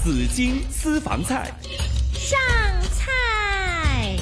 紫荆私房菜上菜。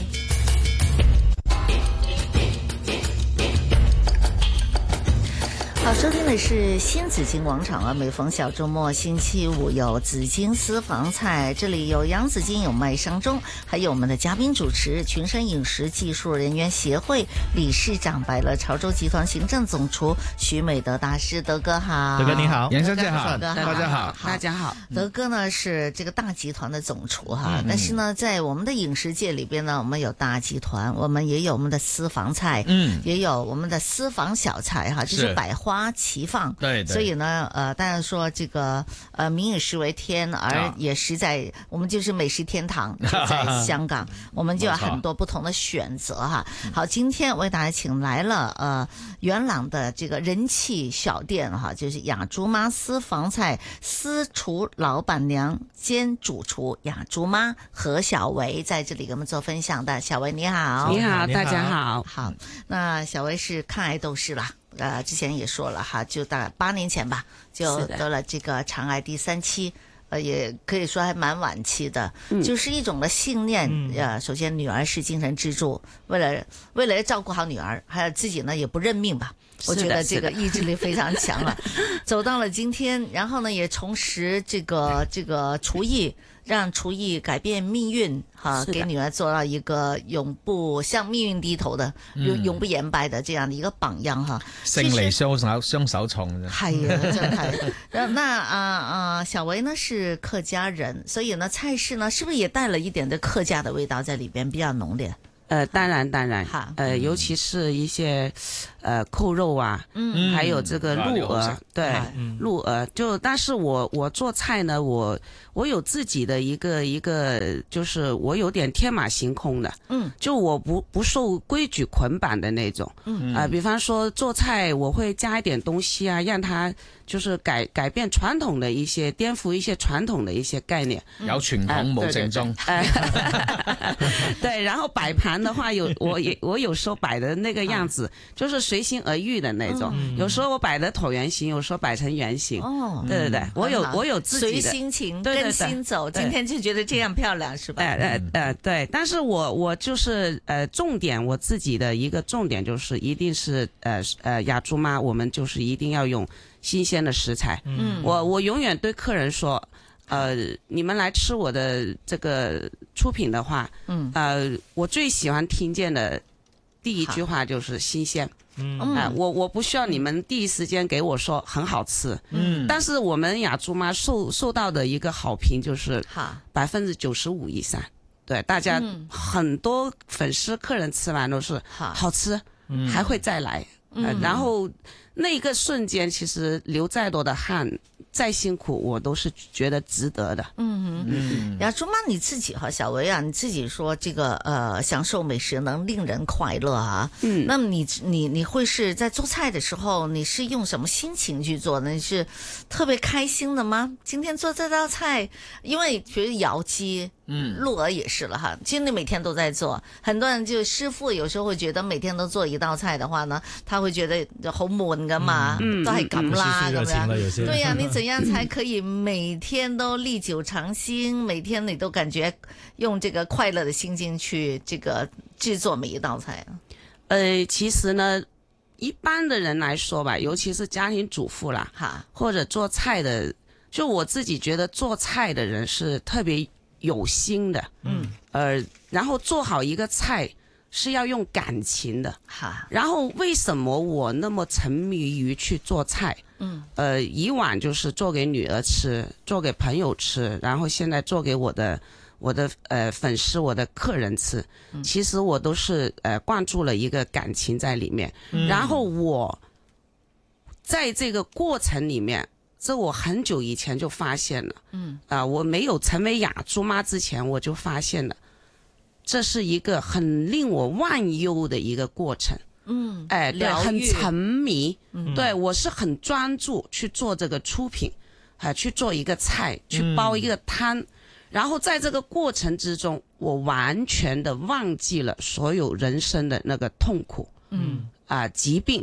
好，收听的是新紫荆广场啊，每逢小周末星期五有紫荆私房菜，这里有杨紫荆，有麦尚中，还有我们的嘉宾主持群生饮食技术人员协会理事长百乐潮州集团行政总厨徐美德大师。德哥好。 德哥你好。 杨小姐好。 大家好。 大家好。 德哥呢是这个大集团的总厨哈，但是呢在我们的饮食界里边呢，我们有大集团，我们也有我们的私房菜，也有我们的私房小菜哈，就是百花齐放。 对， 所以呢当然说这个民以食为天，而也实在我们就是美食天堂，在香港我们就有很多不同的选择哈。好，今天为大家请来了元朗的这个人气小店哈，就是雅竹妈私房菜私厨老板娘兼主厨雅竹妈何小维在这里给我们做分享的。小维你好。 你好，大家好。 好，那小维是抗癌斗士啦。之前也说了哈，就大概8年前吧，就得了这个肠癌第3期，也可以说还蛮晚期的，就是一种的信念。首先女儿是精神支柱，为了照顾好女儿，还有自己呢也不认命吧。我觉得这个意志力非常强了，走到了今天，然后呢也重拾这个厨艺，让厨艺改变命运哈，给女儿做到一个永不向命运低头的、永不言敗的这样的一個榜樣哈。 勝利雙手創啫。 係啊，真係。那小維呢是客家人，所以呢菜式呢是不是也帶了一點的客家的味道在裏邊，比較濃烈？ 當然，尤其是一些扣肉啊，還有這個鹿鵝，對，鹿鵝就，但是我做菜呢，我有自己的一個，就是我有點天馬行空的，就我不受規矩捆綁的那種，比方說做菜我會加一點東西啊，讓它就是改變傳統的一些，顛覆一些傳統的一些概念， 有傳統冇正宗， 對，然後擺盤的話我有時候擺的那個樣子就是隨心而遇的那種，有時候我擺的橢圓形，有時候擺成圓形，對，我有自己的隨心情跟心走，今天就覺得這樣漂亮是吧？ 對，但是我就是重點，我自己的一個重點就是一定是雅竹媽，我們就是一定要用新鮮的食材。我永遠對客人說，你們來吃我的這個出品的話，我最喜歡聽見的第一句話就是新鮮。我不需要你們第一時間給我說很好吃，但是我們雅竹媽受到的一個好評就是95%以上，對，大家很多粉絲客人吃完都是好吃，還會再來，然後那個瞬間其實流再多的汗再辛苦我都是覺得值得的。 雅竹媽你自己哈，小維啊，你自己說這個享受美食能令人快樂啊，那麼你會是在做菜的時候，你是用什麼心情去做呢？你是特別開心的嗎？今天做這道菜，因為比如窯雞鹿鵝也是了哈，其實你每天都在做，很多人就師傅有時候會覺得每天都做一道菜的話呢，他會覺得好悶噶嘛，都係咁啦咁樣。對呀，你怎樣才可以每天都歷久常新，每天你都感覺用這個快樂的心境去這個製作每一道菜啊？ 其實呢，一般的人來說吧，尤其是家庭主婦啦，或者做菜的，就我自己覺得做菜的人是特別有心的，然後做好一個菜是要用感情的，然後為什麼我那麼沉迷於去做菜？以往就是做給女兒吃，做給朋友吃，然後現在做給我的粉絲、我的客人吃，其實我都是灌注了一個感情在裡面，然後我在這個過程裡面，這我很久以前就發現了，我沒有成為雅竹媽之前我就發現了，這是一個很令我忘憂的一個過程。對，很沉迷，對，我是很專注去做這個出品，去做一個菜，去煲一個湯，然後在這個過程之中，我完全的忘記了所有人生的那個痛苦，疾病，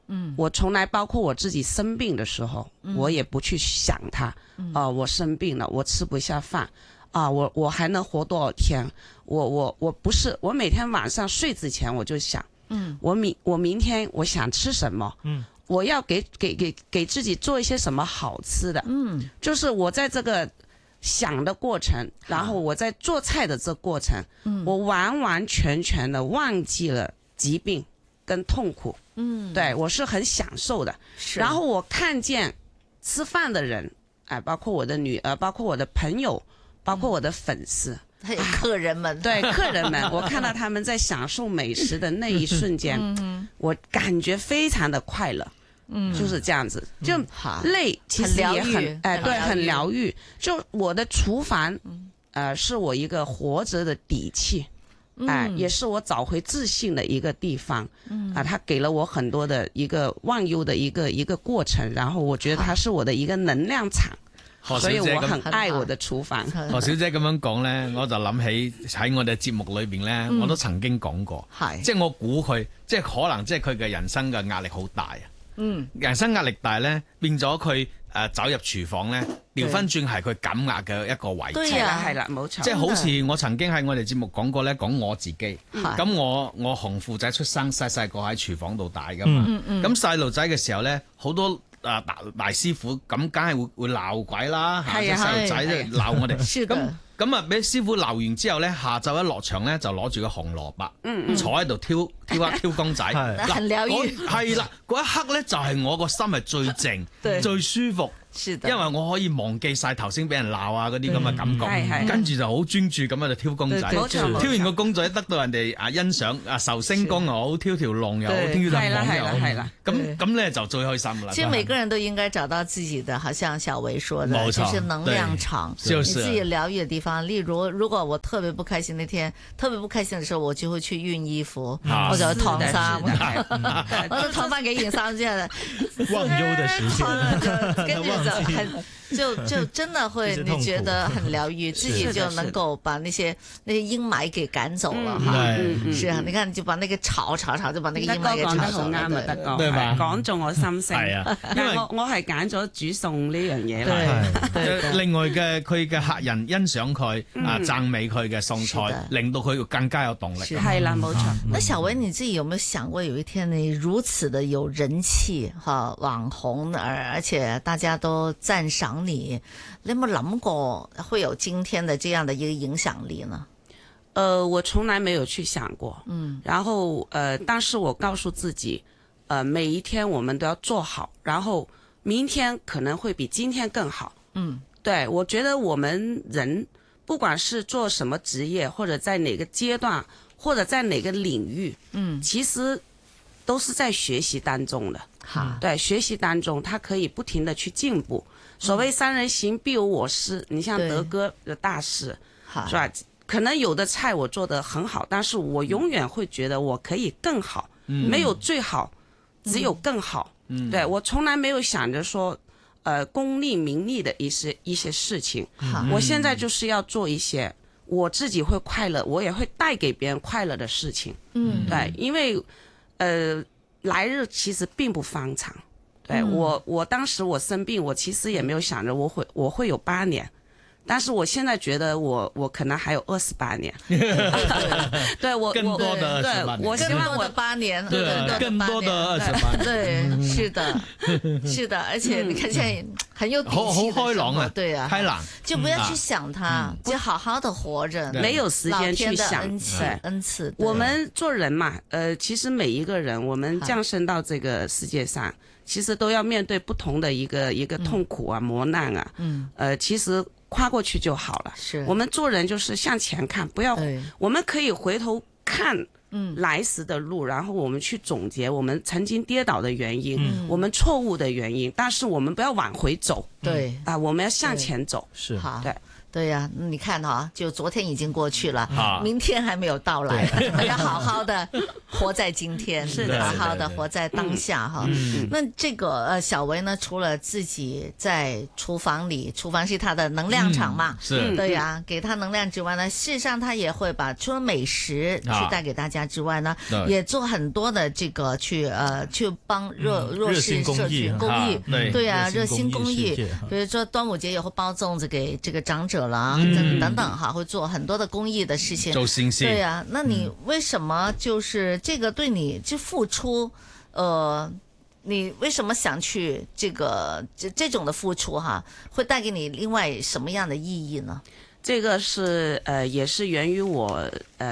我从来包括我自己生病的时候，我也不去想它。我生病了，我吃不下饭。我还能活多少天？我不是，我每天晚上睡之前我就想，我明天我想吃什么？我要给自己做一些什么好吃的？就是我在这个想的过程，然后我在做菜的这过程，我完完全全的忘记了疾病跟痛苦。对，我是很享受的。然后我看见吃饭的人，包括我的女儿，包括我的朋友，包括我的粉丝， 还有客人们， 对客人们，我看到他们在享受美食的那一瞬间，我感觉非常的快乐。就是这样子，就累，其实也很对，很疗愈。就我的厨房，是我一个活着的底气，也是我找回自信的一个地方。它给了我很多的一个忘忧的一个过程，然后我觉得它是我的一个能量场。所以我很愛我的廚房。 何小姐咁樣講呢，我就諗起喺我哋節目裏邊呢，我都曾經講過，即係我估佢，即係可能即係佢嘅人生嘅壓力好大啊。人生壓力大呢，變咗佢走入廚房呢，調翻轉係佢減壓嘅一個位置。 係啦，冇錯。 即係好似我曾經喺我哋節目講過呢，講我自己。咁我紅褲仔出生，細個喺廚房度大噶嘛。咁細路仔嘅時候呢，好多大師傅咁梗係會鬧鬼啦，即係細路仔即係鬧我哋。咁啊，俾師傅鬧完之後咧，下晝一落場咧就攞住個紅蘿蔔，坐喺度挑公仔， 很療愈。 係啦，嗰一刻咧就係我個心係最靜、最舒服。因為我可以忘記晒頭先俾人鬧啊嗰啲咁嘅感覺，跟住就好專注咁喺度挑公仔，挑完個公仔得到人哋欣賞，壽星公又好，挑條龍又好，挑條網又好，咁咧就最開心啦。 其實每個人都應該找到自己的，好像小維說的，就是能量場，你自己療愈的地方。例如，如果我特別不開心那天，特別不開心的時候，我就會去熨衣服，我就燙衫，我就燙翻幾件衫之後， 忘憂的時間， 跟住就真的會，你覺得很療愈，自己就能夠把那些陰霾給趕走了哈。是啊，你看你就把那個吵，就把那個陰霾給吵走了。 德哥講中我心聲。係啊，因為我係揀咗煮餸呢樣嘢啦。 另外嘅佢嘅客人欣賞佢讚美佢嘅餸菜，令到佢更加有動力。 係啦，冇錯。 那小維你自己有沒有想過有一天你如此的有人氣哈，網紅，而且大家都讚賞你有冇諗過會有今天的這樣的一個影響力呢？ 我從來沒有去想過，然後但是我告訴自己，每一天我們都要做好，然後明天可能會比今天更好。對，我覺得我們人不管是做什麼職業，或者在哪個階段，或者在哪個領域，其實都是在學習當中的。對，學習當中，他可以不停地去進步。所謂三人行必有我師，你像德哥的大師，是吧？可能有的菜我做得很好，但是我永遠會覺得我可以更好，沒有最好，只有更好。對，我從來沒有想着說，功利名利的一些事情。我現在就是要做一些我自己會快樂，我也會帶給別人快樂的事情。對，因為來日其實並不方長。對，我當時我生病，我其實也沒有想着我會有8年，但是我現在覺得我可能還有28年。對， 更多的28年， 我希望我8年， 更多的28年。 對，是的，是的，而且你看現在很有底氣， 好開朗啊， 對啊， 開朗， 就不要去想它，就好好的活着， 沒有時間去想恩賜。 我們做人嘛，其實每一個人，我們降生到這個世界上，其實都要面對不同的一個痛苦啊、磨難啊。其實跨過去就好了。是，我們做人就是向前看，不要，我們可以回頭看來時的路，然後我們去總結我們曾經跌倒的原因，我們錯誤的原因，但是我們不要往回走。對，我們要向前走。是，好，對。 對呀，你看哈，就昨天已經過去了，明天還沒有到來，要好好的活在今天，好好的活在當下哈。那這個小維呢，除了自己在廚房裏，廚房是他的能量場嘛，對呀，給他能量之外呢，事實上他也會把除了美食去帶給大家。 家之外呢，也做很多的这个去帮弱势社群公益，对啊，热心公益，比如说端午节也会包粽子给这个长者啦，等等哈，会做很多的公益的事情。 做善事。 对啊，那你为什么就是这个对你就付出，你为什么想去这种的付出哈，会带给你另外什么样的意义呢？ 这个是也是源于我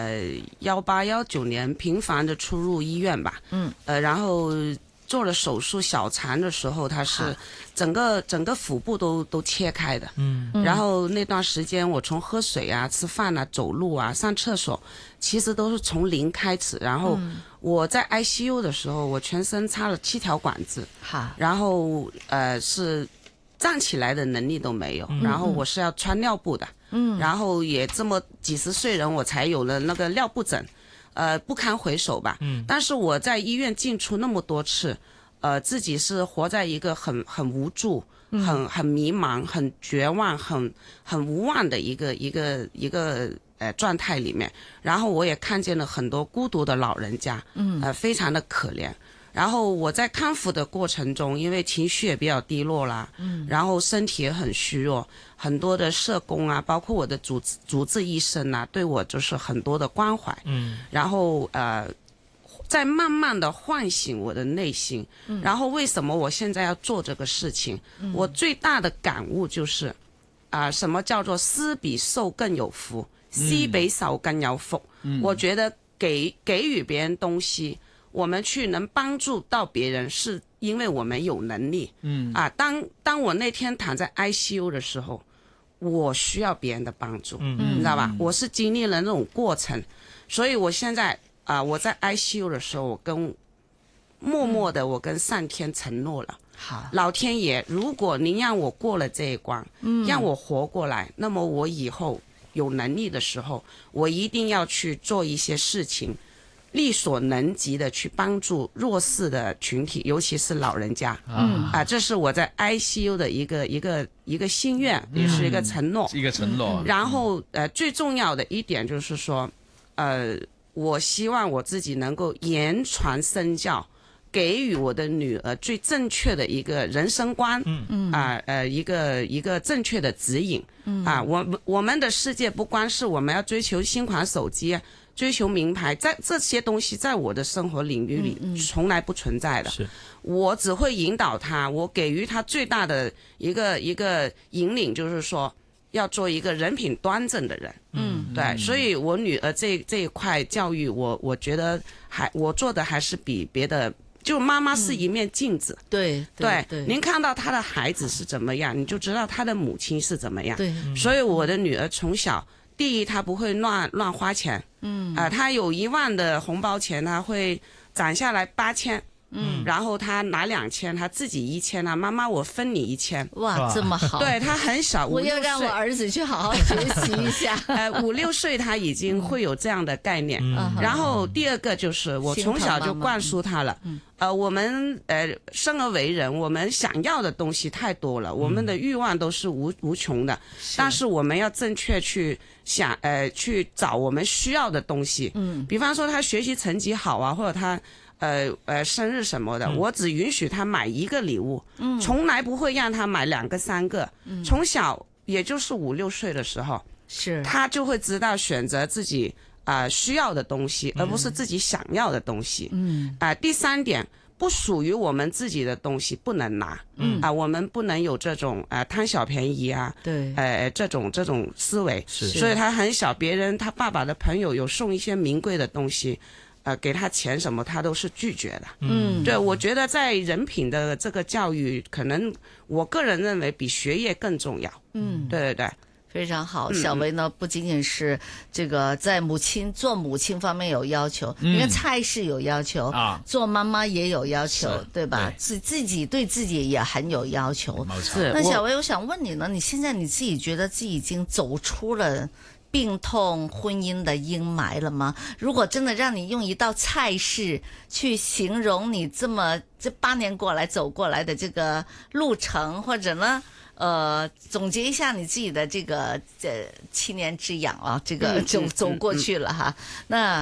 18、19年频繁的出入医院吧，然后做了手术小残的时候，它是整个腹部都切开的，然后那段时间我从喝水啊、吃饭啊、走路啊、上厕所，其实都是从零开始。然后我在 ICU 的时候，我全身插了7条管子，然后是站起来的能力都没有，然后我是要穿尿布的，然后也这么几十岁人我才有了那个尿布疹。不堪回首吧。但是我在医院进出那么多次，自己是活在一个很无助、很迷茫、很绝望、很无望的一个状态里面。然后我也看见了很多孤独的老人家，非常的可怜。然后我在康复的过程中，因为情绪也比较低落啦，然后身体也很虚弱，很多的社工啊，包括我的主治医生啊，对我就是很多的关怀，然后在慢慢的唤醒我的内心。然后为什么我现在要做这个事情？我最大的感悟就是什么叫做施比受更有福，施比受更有福。我觉得给予别人东西，我们去能帮助到别人，是因为我们有能力。当我那天躺在 ICU 的时候，我需要别人的帮助，你知道吧？我是经历了那种过程，所以我现在我在 ICU 的时候，我默默的我跟上天承诺了，老天爷，如果您让我过了这一关，让我活过来，那么我以后有能力的时候，我一定要去做一些事情，力所能及的去帮助弱势的群体，尤其是老人家。这是我在 ICU 的一个心愿，也是一个承诺。 一个承诺。 然后最重要的一点就是说，我希望我自己能够言传身教，给予我的女儿最正确的一个人生观，一个正确的指引。我们的世界不光是我们要追求新款手机，追求名牌，在这些东西在我的生活领域里从来不存在的。我只会引导他，我给予他最大的一个引领，就是说要做一个人品端正的人。对，所以我女儿这一块教育，我觉得我做的还是比别的。就妈妈是一面镜子，对，您看到她的孩子是怎么样，你就知道她的母亲是怎么样。对，所以我的女儿从小，第一她不会乱花钱，她有1万的红包钱，她会攒下来8000。然后他拿2000，他自己1000啊，妈妈我分你1000。 哇，这么好！ 对，他很小， 我要让我儿子去好好学习一下。 5、6岁他已经会有这样的概念。然后第二个就是我从小就灌输他了。我们生而为人，我们想要的东西太多了，我们的欲望都是无穷的。但是我们要正确去想，去找我们需要的东西。比方说他学习成绩好啊，或者他。生日什么的，我只允许他买1个礼物，从来不会让他买2个、3个。从小也就是5、6岁的时候，他就会知道选择自己需要的东西，而不是自己想要的东西。第3点，不属于我们自己的东西不能拿。我们不能有这种贪小便宜啊，这种思维。所以他很小，别人他爸爸的朋友有送一些名贵的东西。给他钱什么他都是拒绝的。对，我觉得在人品的这个教育，可能我个人认为比学业更重要。对， 非常好。小薇呢，不仅仅是这个在做母亲方面有要求，因为菜式有要求，做妈妈也有要求，对吧？自己对自己也很有要求。那小薇，我想问你呢，你现在你自己觉得自己已经走出了病痛婚姻的阴霾了吗？如果真的让你用一道菜式去形容你这8年走过来的这个路程，或者呢总结一下你自己的这个7年之痒啊，这个就走过去了哈。那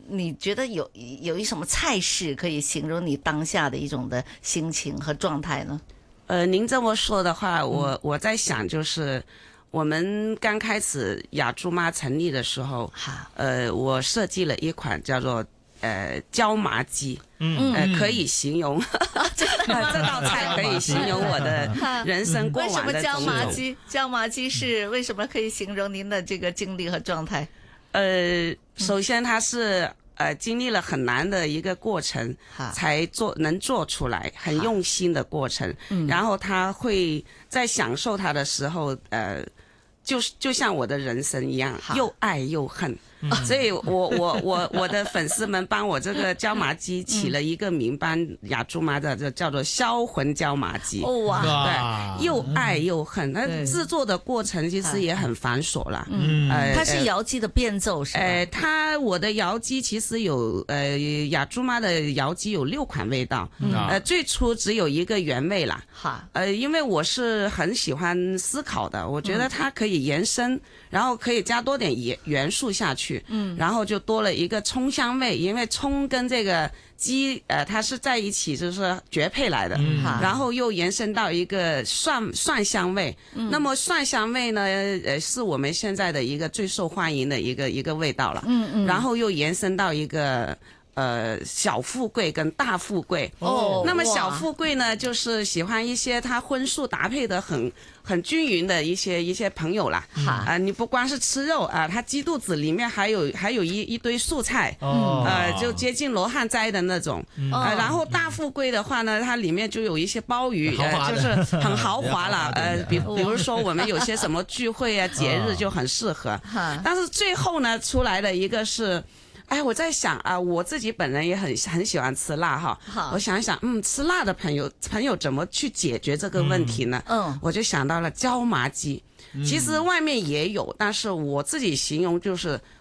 你觉得有一什么菜式可以形容你当下的一种的心情和状态呢？ 您这么说的话，我在想，就是我们刚开始雅猪妈成立的时候，我设计了一款叫做椒麻鸡，可以形容这道菜可以形容我的人生过往的种种。 为什么椒麻鸡？椒麻鸡是为什么可以形容您的这个经历和状态？ 首先它是经历了很难的一个过程，才能做出来，很用心的过程。然后他会在享受它的时候，就像我的人生一样，又爱又恨。所以我的粉丝们帮我这个椒麻鸡起了一个名班雅猪妈的，叫做销魂椒麻鸡。 哇， 对，又爱又恨。那制作的过程其实也很繁琐啦。 它是窑鸡的变奏是吧？ 我的窑鸡其实有雅猪妈的窑鸡有6款味道。最初只有一个原味啦。因为我是很喜欢思考的，我觉得它可以延伸，然后可以加多点元素下去。然后就多了一个葱香味，因为葱跟这个鸡它是在一起，就是绝配来的。然后又延伸到一个蒜香味。那么蒜香味呢，是我们现在的一个最受欢迎的一个味道了。然后又延伸到一个小富贵跟大富贵。那么小富贵呢，就是喜欢一些它荤素搭配的很均匀的一些朋友啦。你不光是吃肉啊，它鸡肚子里面还有一堆素菜。就接近罗汉斋的那种。然后大富贵的话呢，它里面就有一些鲍鱼，就是很豪华了。比如说我们有些什么聚会啊节日就很适合。但是最后呢出来的一个是，我在想啊，我自己本人也很喜欢吃辣哈。我想一想，吃辣的朋友怎么去解决这个问题呢？我就想到了椒麻鸡。其实外面也有，但是我自己形容就是